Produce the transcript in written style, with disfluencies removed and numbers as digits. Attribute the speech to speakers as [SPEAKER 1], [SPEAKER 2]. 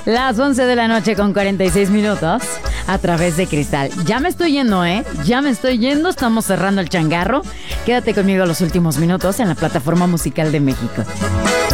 [SPEAKER 1] Las 11 de la noche con 46 minutos a través de Cristal. Ya me estoy yendo, ¿eh? Ya me estoy yendo. Estamos cerrando el changarro. Quédate conmigo los últimos minutos en la plataforma musical de México.